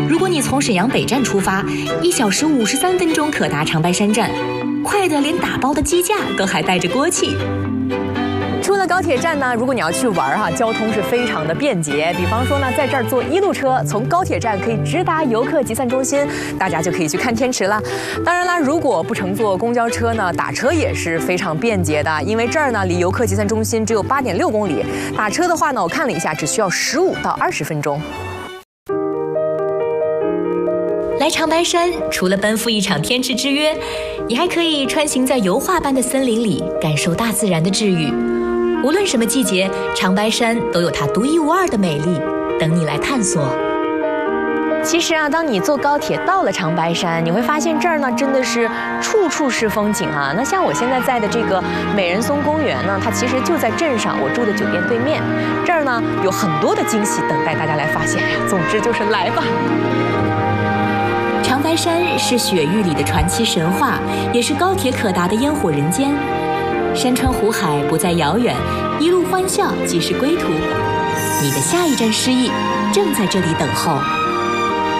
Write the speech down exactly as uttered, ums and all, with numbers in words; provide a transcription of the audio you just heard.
如果你从沈阳北站出发，一小时五十三分钟可达长白山站，快的连打包的鸡架都还带着锅气。 出了高铁站呢，如果你要去玩哈，交通是非常的便捷。比方说呢，在这儿坐一路车，从高铁站可以直达游客集散中心，大家就可以去看天池了。当然啦，如果不乘坐公交车呢，打车也是非常便捷的，因为这儿呢离游客集散中心只有八点六公里，打车的话呢，我看了一下，只需要十五到二十分钟。 来长白山，除了奔赴一场天池之约，你还可以穿行在油画般的森林里，感受大自然的治愈。无论什么季节，长白山都有它独一无二的美丽，等你来探索。 其实啊，当你坐高铁到了长白山，你会发现这儿呢真的是处处是风景啊。那像我现在在的这个美人松公园呢，它其实就在镇上我住的酒店对面。这儿呢有很多的惊喜等待大家来发现呀。总之就是来吧。 长白山是雪域里的传奇神话，也是高铁可达的烟火人间。山川湖海不再遥远，一路欢笑即是归途。你的下一站诗意正在这里等候。